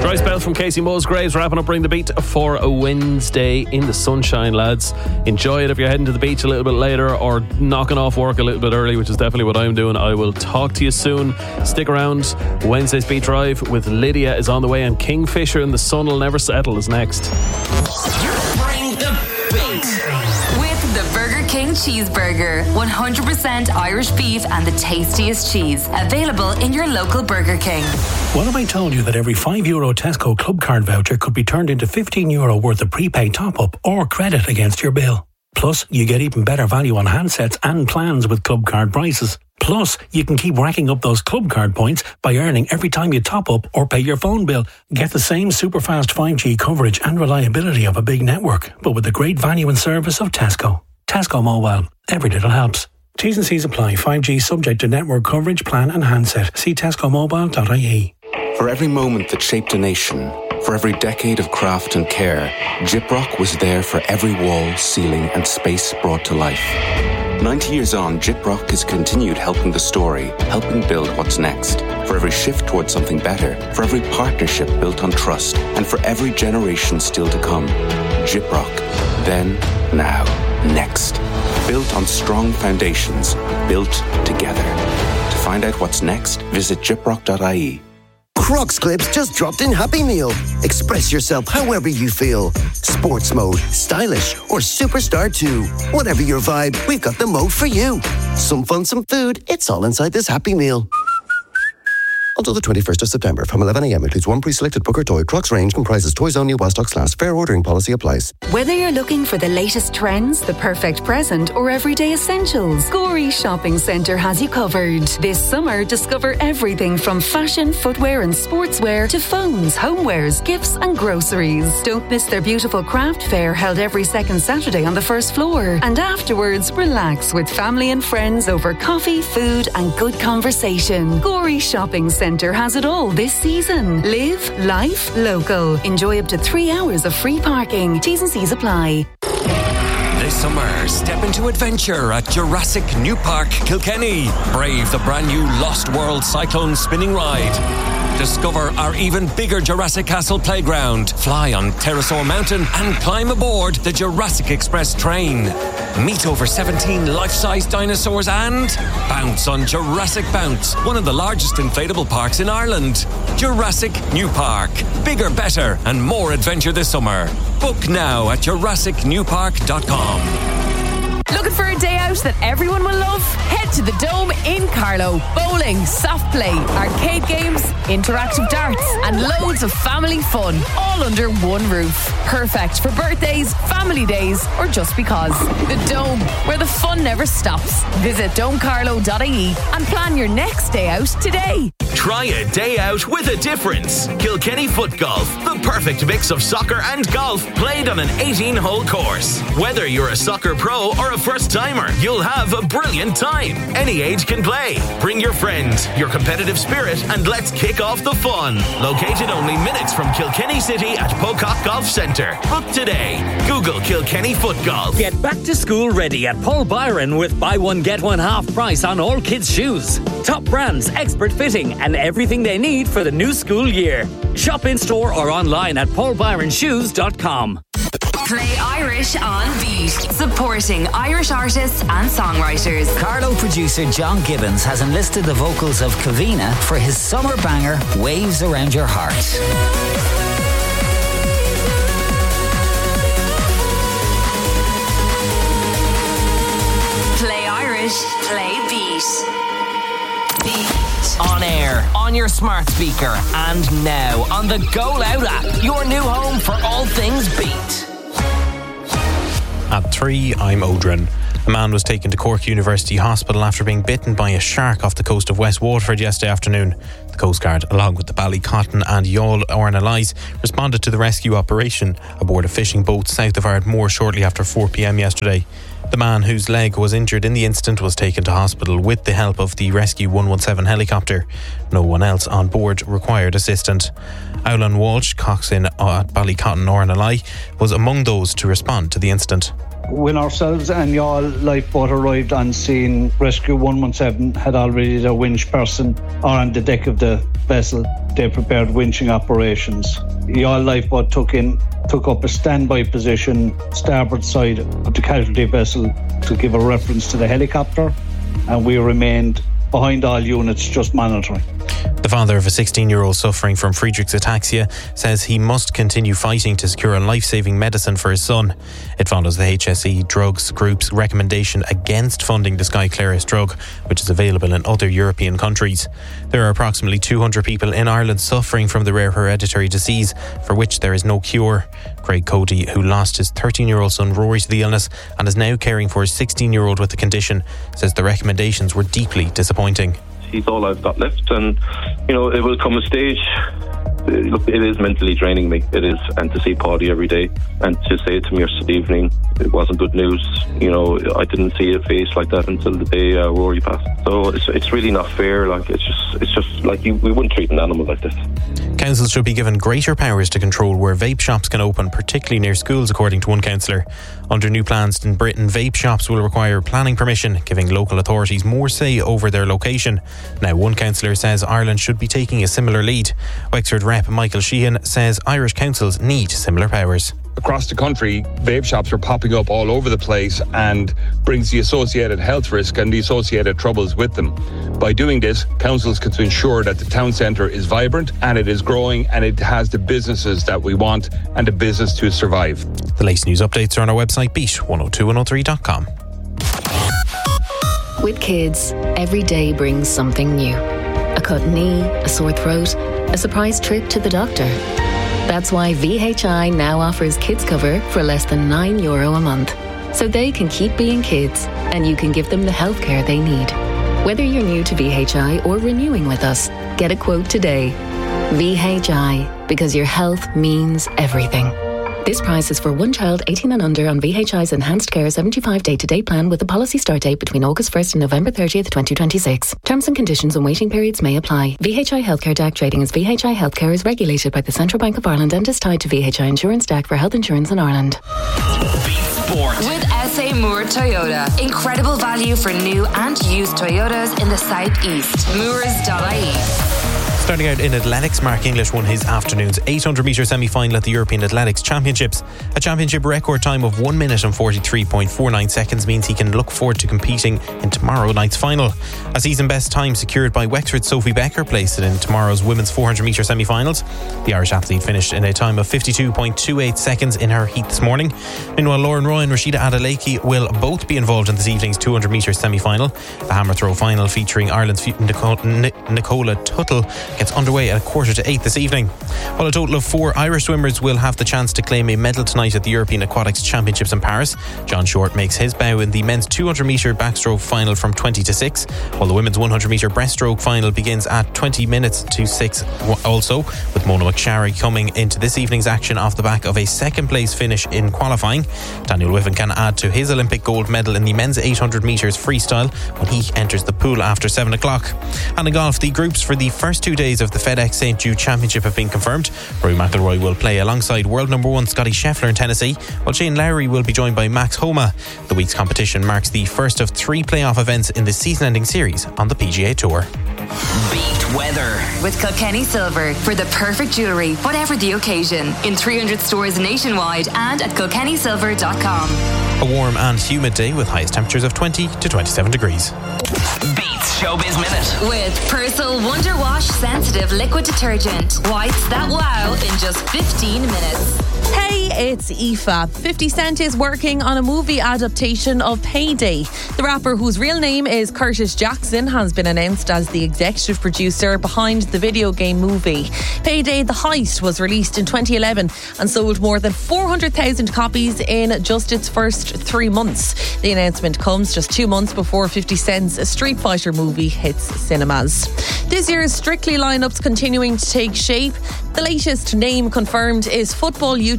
Dry spell from Casey Musgraves, wrapping up Bring the Beat for a Wednesday in the sunshine, lads. Enjoy it if you're heading to the beach a little bit later or knocking off work a little bit early, which is definitely what I'm doing. I will talk to you soon. Stick around. Wednesday's Beat Drive with Lydia is on the way, and Kingfisher and the Sun Will Never Settle is next. Bring the Beat. With the Burger King Cheeseburger. 100% Irish beef and the tastiest cheese. Available in your local Burger King. What if I told you that every €5 Tesco Club Card voucher could be turned into €15 worth of prepaid top-up or credit against your bill? Plus, you get even better value on handsets and plans with Club Card prices. Plus, you can keep racking up those Club Card points by earning every time you top up or pay your phone bill. Get the same super fast 5G coverage and reliability of a big network, but with the great value and service of Tesco. Tesco Mobile. Every little helps. T's and C's apply. 5G subject to network coverage, plan and handset. See tescomobile.ie. For every moment that shaped a nation, for every decade of craft and care, Gyprock was there for every wall, ceiling and space brought to life. 90 years on, Gyprock has continued helping the story, helping build what's next. For every shift towards something better, for every partnership built on trust, and for every generation still to come. Gyprock. Then, now, next. Built on strong foundations, built together. To find out what's next, visit gyprock.ie. Crocs Clips just dropped in Happy Meal. Express yourself however you feel. Sports mode, stylish, or superstar too. Whatever your vibe, we've got the mode for you. Some fun, some food, it's all inside this Happy Meal. Until the 21st of September, from 11 a.m. includes one pre-selected Booker toy. Crocs range comprises toys only while stocks last. Fair ordering policy applies. Whether you're looking for the latest trends, the perfect present, or everyday essentials, Gorey Shopping Centre has you covered. This summer, discover everything from fashion, footwear and sportswear to phones, homewares, gifts and groceries. Don't miss their beautiful craft fair held every second Saturday on the first floor. And afterwards, relax with family and friends over coffee, food and good conversation. Gorey Shopping Centre has it all this season. Live life local. Enjoy up to 3 hours of free parking. T's and C's apply. This summer, step into adventure at Jurassic New Park, Kilkenny. Brave the brand new Lost World Cyclone spinning ride. Discover our even bigger Jurassic Castle playground. Fly on Pterosaur Mountain and climb aboard the Jurassic Express train. Meet over 17 life-size dinosaurs and bounce on Jurassic Bounce, one of the largest inflatable parks in Ireland. Jurassic New Park. Bigger, better and more adventure this summer. Book now at JurassicNewPark.com. Looking for a day out that everyone will love? Head to the Dome in Carlow. Bowling, soft play, arcade games, interactive darts and loads of family fun, all under one roof. Perfect for birthdays, family days or just because. The Dome, where the fun never stops. Visit domecarlow.ie and plan your next day out today. Try a day out with a difference. Kilkenny Foot Golf, the perfect mix of soccer and golf played on an 18-hole course. Whether you're a soccer pro or a first-timer, you'll have a brilliant time. Any age can play. Bring your friend, your competitive spirit, and let's kick off the fun. Located only minutes from Kilkenny City at Pocock Golf Centre. Book today. Google Kilkenny Foot Golf. Get back to school ready at Paul Byron with buy one get one half price on all kids' shoes. Top brands, expert fitting, and everything they need for the new school year. Shop in store or online at paulbyronshoes.com. Play Irish on Beat. Supporting Irish artists and songwriters. Carlo producer John Gibbons has enlisted the vocals of Kavina for his summer banger, Waves Around Your Heart. Play Irish, play Beat. On air, on your smart speaker, and now on the Go Loud app, your new home for all things Beat. At 3, I'm Odrin. A man was taken to Cork University Hospital after being bitten by a shark off the coast of West Waterford yesterday afternoon. The Coast Guard, along with the Ballycotton and Youghal Ornalise, responded to the rescue operation aboard a fishing boat south of Ardmore shortly after 4 p.m. yesterday. The man whose leg was injured in the incident was taken to hospital with the help of the Rescue 117 helicopter. No one else on board required assistance. Owlan Walsh, coxswain at Ballycotton Ornalise, was among those to respond to the incident. When ourselves and Youghal lifeboat arrived on scene, Rescue 117 had already their winch person on the deck of the vessel. They prepared winching operations. Youghal lifeboat took up a standby position starboard side of the casualty vessel to give a reference to the helicopter, and we remained behind all units just monitoring. The father of a 16-year-old suffering from Friedreich's ataxia says he must continue fighting to secure a life-saving medicine for his son. It follows the HSE Drugs Group's recommendation against funding the Skyclarys drug, which is available in other European countries. There are approximately 200 people in Ireland suffering from the rare hereditary disease for which there is no cure. Craig Cody, who lost his 13-year-old son Rory to the illness and is now caring for his 16-year-old with the condition, says the recommendations were deeply disappointing. He's all I've got left, and it will come a stage. Look, it is mentally draining me. It is, and to see Paddy every day, and to say to me yesterday evening, it wasn't good news. I didn't see a face like that until the day Rory passed. So it's really not fair. Like it's just like we wouldn't treat an animal like this. Councils should be given greater powers to control where vape shops can open, particularly near schools, according to one councillor. Under new plans in Britain, vape shops will require planning permission, giving local authorities more say over their location. Now, one councillor says Ireland should be taking a similar lead. Wexford Rep Michael Sheehan says Irish councils need similar powers. Across the country, vape shops are popping up all over the place and brings the associated health risk and the associated troubles with them. By doing this, councils can ensure that the town centre is vibrant and it is growing and it has the businesses that we want and the business to survive. The latest news updates are on our website, beat102103.com. With kids, every day brings something new. A cut knee, a sore throat, a surprise trip to the doctor. That's why VHI now offers kids cover for less than €9 a month. So they can keep being kids and you can give them the healthcare they need. Whether you're new to VHI or renewing with us, get a quote today. VHI, because your health means everything. This price is for one child 18 and under on VHI's Enhanced Care 75 day-to-day plan with a policy start date between August 1st and November 30th, 2026. Terms and conditions and waiting periods may apply. VHI Healthcare DAC trading as VHI Healthcare is regulated by the Central Bank of Ireland and is tied to VHI Insurance DAC for health insurance in Ireland. Sport. With SA Moore Toyota. Incredible value for new and used Toyotas in the southeast. Moores.ie. Starting out in athletics, Mark English won his afternoon's 800-metre semi-final at the European Athletics Championships. A championship record time of 1 minute and 43.49 seconds means he can look forward to competing in tomorrow night's final. A season best time secured by Wexford's Sophie Becker placed it in tomorrow's women's 400-metre semi-finals. The Irish athlete finished in a time of 52.28 seconds in her heat this morning. Meanwhile, Lauren Roy and Rashida Adeleke will both be involved in this evening's 200-metre semi-final. The hammer throw final featuring Ireland's Nicola Tuttle gets underway at 7:45 this evening. While a total of 4 Irish swimmers will have the chance to claim a medal tonight at the European Aquatics Championships in Paris. John Short makes his bow in the men's 200-metre backstroke final from 20 to 6, while the women's 100-metre breaststroke final begins at 20 minutes to 6 also, with Mona McSharry coming into this evening's action off the back of a second place finish in qualifying. Daniel Wiffen can add to his Olympic gold medal in the men's 800 metres freestyle when he enters the pool after 7 o'clock. And in golf, the groups for the first 2 days of the FedEx St. Jude Championship have been confirmed. Rory McIlroy will play alongside world number 1 Scotty Scheffler in Tennessee, while Shane Lowry will be joined by Max Homa. The week's competition marks the first of 3 playoff events in the season-ending series on the PGA Tour. Beat weather with Kilkenny Silver for the perfect jewellery, whatever the occasion, in 300 stores nationwide and at kilkennysilver.com. A warm and humid day with highest temperatures of 20 to 27 degrees. Beats Showbiz Minute With Persil Wonder Wash Sensitive Liquid Detergent. Whites that wow in just 15 minutes. Hey, it's Aoife. 50 Cent is working on a movie adaptation of Payday. The rapper, whose real name is Curtis Jackson, has been announced as the executive producer behind the video game movie. Payday The Heist was released in 2011 and sold more than 400,000 copies in just its first 3 months. The announcement comes just 2 months before 50 Cent's Street Fighter movie hits cinemas. This year's Strictly lineup's continuing to take shape. The latest name confirmed is football YouTuber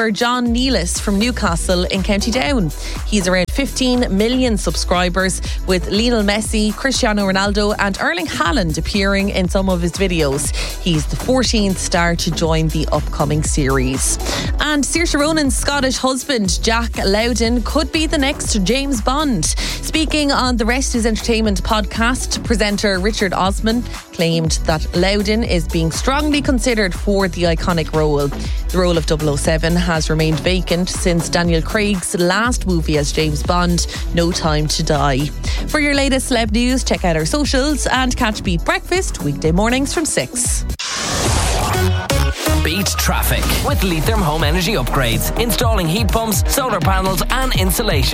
YouTuber John Nealis from Newcastle in County Down. He's around 15 million subscribers, with Lionel Messi, Cristiano Ronaldo and Erling Haaland appearing in some of his videos. He's the 14th star to join the upcoming series. And Saoirse Ronan's Scottish husband, Jack Lowden, could be the next James Bond. Speaking on the Rest is Entertainment podcast, presenter Richard Osman claimed that Lowden is being strongly considered for the iconic role. The role of 007 has remained vacant since Daniel Craig's last movie as James Bond, No Time to Die. For your latest celeb news, check out our socials and catch Beat Breakfast weekday mornings from 6. Beat traffic with Leitrim Home Energy Upgrades. Installing heat pumps, solar panels and insulation.